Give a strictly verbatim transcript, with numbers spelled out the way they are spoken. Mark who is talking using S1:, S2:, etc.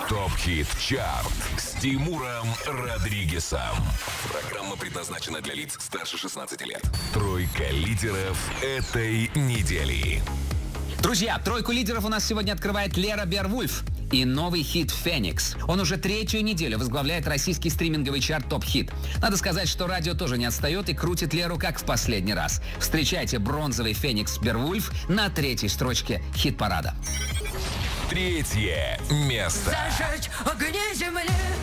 S1: ТОП-хит чарт с Тимуром Родригесом. Программа предназначена для лиц старше шестнадцати лет. Тройка лидеров этой недели.
S2: Друзья, тройку лидеров у нас сегодня открывает Лера Беовульф и новый хит «Феникс». Он уже третью неделю возглавляет российский стриминговый чарт «Топ-хит». Надо сказать, что радио тоже не отстает и крутит Леру как в последний раз. Встречайте бронзовый «Феникс» Беовульф на третьей строчке хит-парада.
S1: Третье место.
S3: Зажечь огни земли.